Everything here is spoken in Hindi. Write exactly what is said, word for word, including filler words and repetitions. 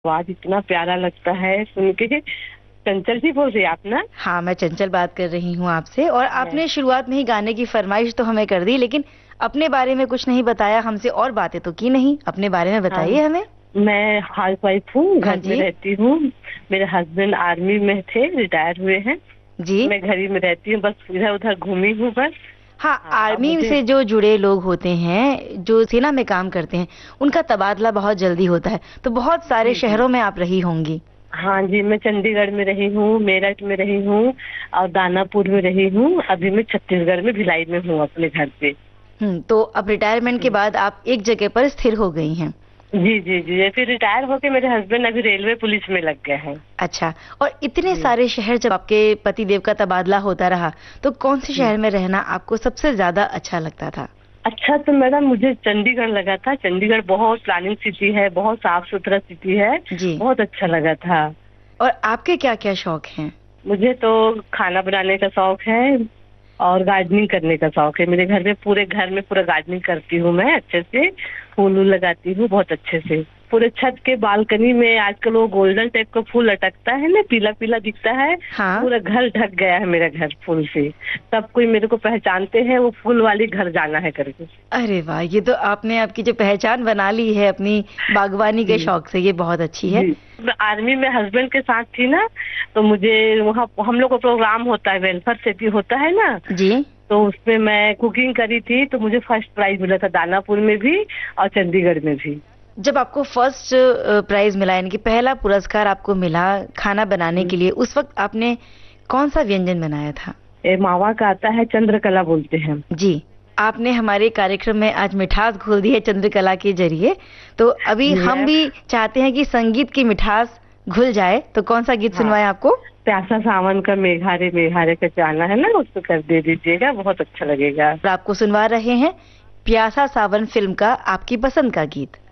आवाज इतना प्यारा लगता है सुन के। चंचल जी बोल रही हैं आप ना? हाँ, मैं चंचल बात कर रही हूँ आपसे। और आपने शुरुआत में ही गाने की फरमाइश तो हमें कर दी, लेकिन अपने बारे में कुछ नहीं बताया हमसे, और बातें तो की नहीं। अपने बारे में हाँ, बताइए हमें। मैं हाउस वाइफ हूँ, हाँ घर में जी। रहती हूँ। मेरे हस्बैंड आर्मी में थे, रिटायर हुए हैं। जी। मैं घर ही में रहती हूँ, बस इधर उधर घूमी हूँ बस। हाँ, हाँ, अब आर्मी मुझे। से जो जुड़े लोग होते हैं, जो सेना में काम करते हैं, उनका तबादला बहुत जल्दी होता है, तो बहुत सारे जी जी। शहरों में आप रही होंगी। हाँ जी, मैं चंडीगढ़ में रही हूँ, मेरठ में रही हूँ और दानापुर में रही हूँ। अभी मैं छत्तीसगढ़ में भिलाई में हूँ अपने घर पे। हम्म तो अब रिटायरमेंट के जी बाद आप एक जगह पर स्थिर हो गई हैं। जी जी जी। ये फिर रिटायर होके मेरे हस्बैंड अभी रेलवे पुलिस में लग गए हैं। अच्छा। और इतने जी सारे शहर जब आपके पति देव का तबादला होता रहा, तो कौन से जी। शहर में रहना आपको सबसे ज्यादा अच्छा लगता था? अच्छा, तो मैडम मुझे चंडीगढ़ लगा था। चंडीगढ़ बहुत प्लानिंग सिटी है, बहुत साफ सुथरा सिटी है। जी। बहुत अच्छा लगा था। और आपके क्या क्या शौक हैं? मुझे तो खाना बनाने का शौक है और गार्डनिंग करने का शौक है। मेरे घर में पूरे घर में पूरा गार्डनिंग करती हूँ मैं अच्छे से। फूल वूल लगाती हूँ बहुत अच्छे से। पूरे छत के बालकनी में आजकल वो गोल्डन टाइप का फूल लटकता है ना, पीला पीला दिखता है। हाँ। पूरा घर ढक गया है मेरा घर फूल से। सब कोई मेरे को पहचानते हैं, वो फूल वाली घर जाना है करके। अरे वाह, ये तो आपने आपकी जो पहचान बना ली है अपनी बागवानी के जी शौक से, ये बहुत अच्छी है। जी। मैं आर्मी में हस्बैंड के साथ थी ना, तो मुझे वहाँ हम लोग का प्रोग्राम होता है, वेलफेयर सिटी होता है ना। जी। तो उसमें मैं कुकिंग करी थी, तो मुझे फर्स्ट प्राइज मिला था दानापुर में भी और चंडीगढ़ में भी। जब आपको फर्स्ट प्राइज मिला, यानी कि पहला पुरस्कार आपको मिला खाना बनाने जी। के लिए, उस वक्त आपने कौन सा व्यंजन बनाया था? ये मावा का आता है, चंद्रकला बोलते हैं। जी। आपने हमारे कार्यक्रम में आज मिठास घोल दी है चंद्रकला के जरिए। तो अभी जी हम मैं। भी चाहते हैं कि संगीत की मिठास घुल जाए, तो कौन सा गीत हाँ, सुनवाएं आपको? प्यासा सावन का मेघारे मेघारे का जाना है ना, उसको कर दे दीजिएगा, बहुत अच्छा लगेगा। और आपको सुनवा रहे हैं प्यासा सावन फिल्म का आपकी पसंद का गीत।